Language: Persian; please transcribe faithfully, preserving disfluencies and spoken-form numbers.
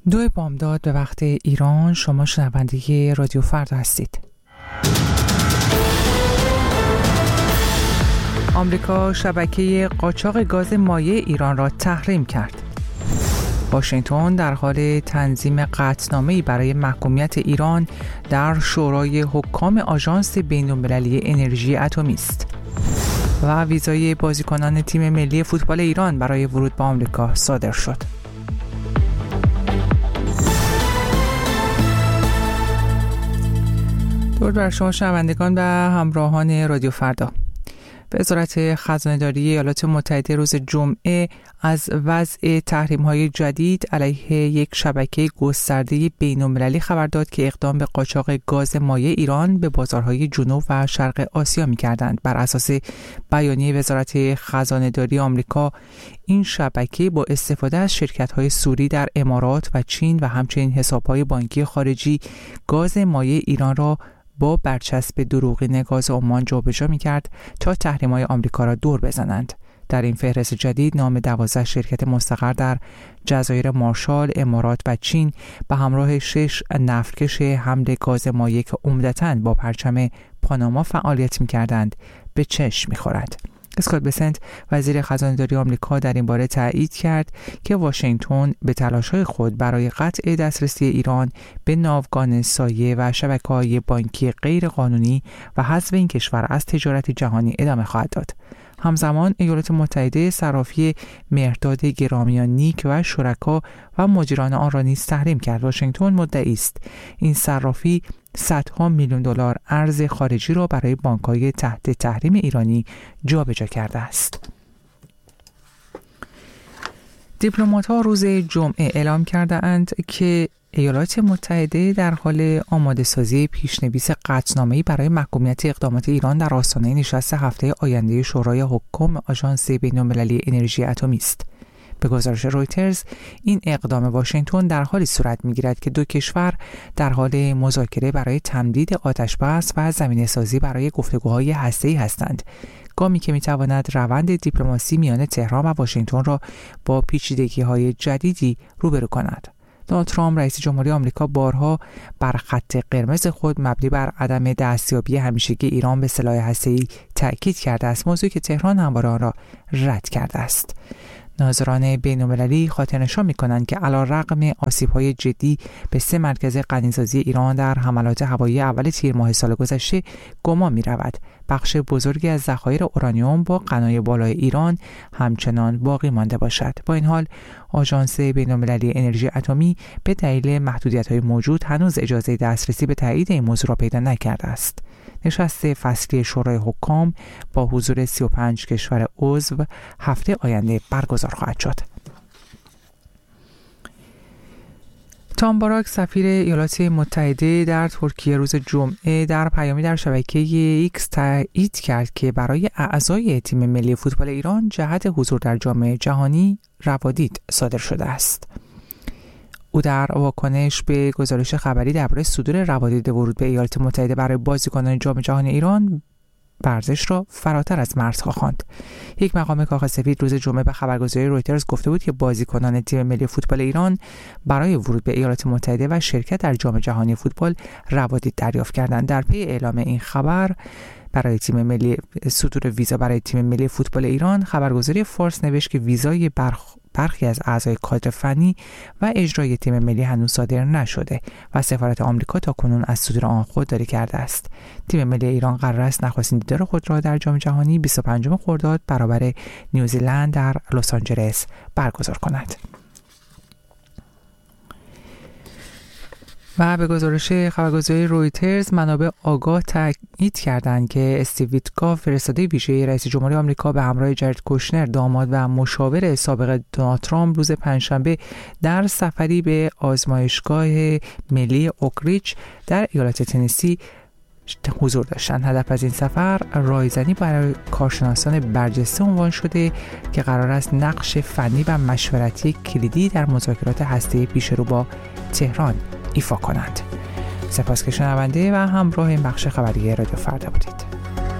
دو بامداد به وقت ایران. شما شنونده رادیو فردا هستید. آمریکا شبکه قاچاق گاز مایع ایران را تحریم کرد. واشنگتن در حال تنظیم قطعنامه‌ای برای محکومیت ایران در شورای حکام آژانس بین‌المللی انرژی اتمی است. و ویزای بازیکنان تیم ملی فوتبال ایران برای ورود به آمریکا صادر شد. درود بر شما شنوندگان و همراهان رادیو فردا. وزارت خزانه‌داری ایالات متحده روز جمعه از وضع تحریم‌های جدید علیه یک شبکه گسترده بین‌المللی خبر داد که اقدام به قاچاق گاز مایع ایران به بازارهای جنوب و شرق آسیا می‌کردند. بر اساس بیانیه وزارت خزانه‌داری آمریکا، این شبکه با استفاده از شرکت‌های سوری در امارات و چین و همچنین حساب‌های بانکی خارجی گاز مایع ایران را با برچسب دروغین گاز عمان جابجا می‌کرد تا تحریم‌های آمریکا را دور بزنند. در این فهرست جدید نام دوازده شرکت مستقر در جزایر مارشال، امارات و چین به همراه شش نفتکش حمل گاز مایع که عمدتاً با پرچم پاناما فعالیت می‌کردند به چشم می‌خورد. اسکات بسنت وزیر خزانه‌داری آمریکا در این باره تایید کرد که واشنگتن به تلاش‌های خود برای قطع دسترسی ایران به ناوگان سایه و شبکه‌های بانکی غیرقانونی و حذف این کشور از تجارت جهانی ادامه خواهد داد. همزمان ایالات متحده صرافی مهرداد گرامیان نیک و شرکا و مدیران آن را نیز تحریم کرد. واشنگتن مدعی است این صرافی صدها میلیون دلار ارز خارجی را برای بانک‌های تحت تحریم ایرانی جابجا کرده است. دیپلمات‌ها روز جمعه اعلام کرده‌اند که ایالات متحده در حال آماده سازی پیشنویس قطعنامه‌ای برای محکومیت اقدامات ایران در آستانه نشست هفته آینده شورای حکام آژانس بین‌المللی انرژی اتمی است. به گزارش رویترز، این اقدام واشنگتن در حالی صورت می‌گیرد که دو کشور در حال مذاکره برای تمدید آتش‌بس و زمینه‌سازی برای گفتگوهای هسته‌ای هستند، گامی که می‌تواند روند دیپلماسی میان تهران و واشنگتن را با پیچیدگی‌های جدیدی روبرو کند. دونالد ترامپ رئیس جمهوری آمریکا بارها بر خط قرمز خود مبنی بر عدم دستیابی همیشگی ایران به سلاح هسته‌ای تأکید کرده است، موضوعی که تهران همواره آن را رد کرده است. ناظران بین‌المللی خاطرنشان می‌کنند که علی‌رغم آسیب‌های جدی به سه مرکز غنی‌سازی ایران در حملات هوایی اول تیر ماه سال گذشته، گمان می‌رود بخش بزرگی از ذخایر اورانیوم با غنای بالای ایران همچنان باقی مانده باشد. با این حال آژانس بین‌المللی انرژی اتمی به دلیل محدودیت‌های موجود هنوز اجازه دسترسی به تایید این موضوع را پیدا نکرده است. نشست فصلی شورای حکام با حضور سی و پنج کشور عضو هفته آینده برگزار خواهد شد. تام باراک سفیر ایالات متحده در ترکیه روز جمعه در پیامی در شبکه ایکس تایید کرد که برای اعضای تیم ملی فوتبال ایران جهت حضور در جام جهانی روادید صادر شده است. او در واکنش به گزارش خبری درباره صدور روادید ورود به ایالات متحده برای بازیکنان جام جهانی ایران ورزش را فراتر از مرزها خواند. یک مقام کاخ سفید روز جمعه به خبرگزاری رویترز گفته بود که بازیکنان تیم ملی فوتبال ایران برای ورود به ایالات متحده و شرکت در جام جهانی فوتبال روادید دریافت کردند. در پی اعلام این خبر برای تیم ملی صدور ویزا برای تیم ملی فوتبال ایران، خبرگزاری فارس نوشت که ویزای برخ برخی از اعضای کادر فنی و اجرایی تیم ملی هنوز صادر نشده و سفارت آمریکا تاکنون از صدور آن خودداری کرده است. تیم ملی ایران قرار است نخستین دیدار خود را در جام جهانی بیست و پنجم خرداد برابر نیوزیلند در لس آنجلس برگزار کند. و به گزارش خبرگزاری رویترز، منابع آگاه تأکید کردند که استیو ویتکاف، فرستاده ویژه رئیس جمهوری آمریکا به همراه جارد کوشنر، داماد و مشاور سابق دونالد ترامپ، روز پنجشنبه در سفری به آزمایشگاه ملی اوکریچ در ایالت تنسی حضور داشتند. هدف از این سفر رایزنی برای کارشناسان برجسته عنوان شده که قرار است نقش فنی و مشورتی کلیدی در مذاکرات هسته‌ای پیشرو با تهران ایفا کنند. سپاس که شنونده و همراه این بخش خبری رادیو فردا بودید.